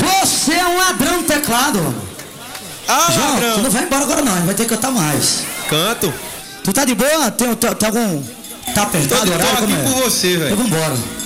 Você é um ladrão do teclado. Ah, João, ladrão. tu não vai embora agora não, a gente vai ter que cantar mais. Canto. Tu tá de boa? Tem algum... Tá apertado o horário? Tô aqui Como é? por você, velho. Então vambora.